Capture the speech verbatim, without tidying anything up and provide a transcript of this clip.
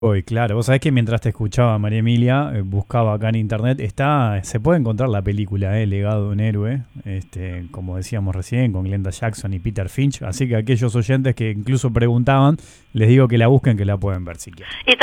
Uy, claro, vos sabés que mientras te escuchaba María Emilia, eh, buscaba acá en internet, está, se puede encontrar la película, eh, Legado de un héroe, este, como decíamos recién, con Glenda Jackson y Peter Finch, así que aquellos oyentes que incluso preguntaban, les digo que la busquen, que la pueden ver si quieren. Y